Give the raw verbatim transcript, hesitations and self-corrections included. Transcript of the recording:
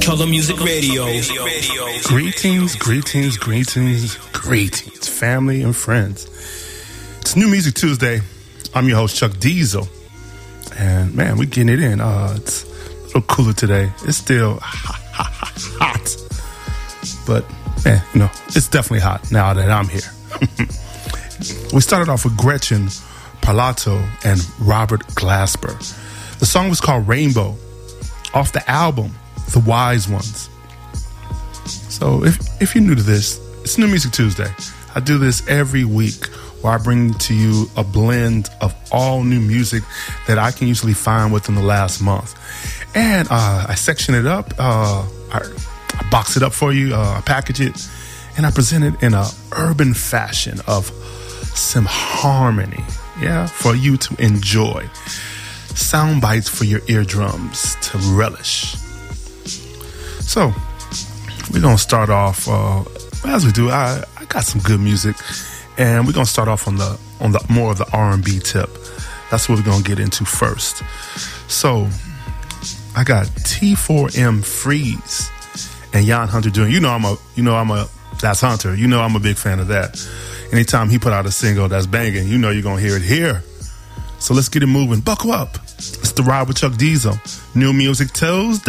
Color Music Radio. Greetings, greetings, greetings, greetings, family and friends. It's New Music Tuesday. I'm your host, Chuck Diesel. And man, we're getting it in. Uh, it's a little cooler today. It's still hot, hot, hot, hot. But, man, you know, it's definitely hot now that I'm here. We started off with Gretchen Parlato and Robert Glasper. The song was called Rainbow, off the album The Wise Ones. So if if you're new to this, it's New Music Tuesday. I do this every week where I bring to you a blend of all new music that I can usually find within the last month. And uh, I section it up, uh, I, I box it up for you, uh, I package it, and I present it in a urban fashion of some harmony, yeah, for you to enjoy. Sound bites for your eardrums to relish. So, we're going to start off, uh, as we do, I, I got some good music, and we're going to start off on the on the more of the R and B tip. That's what we're going to get into first. So, I got T four M Freeze and Jan Hunter doing, you know I'm a, you know I'm a, that's Hunter, you know I'm a big fan of that. Anytime he put out a single that's banging, you know you're going to hear it here. So let's get it moving. Buckle up. It's the Ride with Chuck Diesel. New Music Tuesday.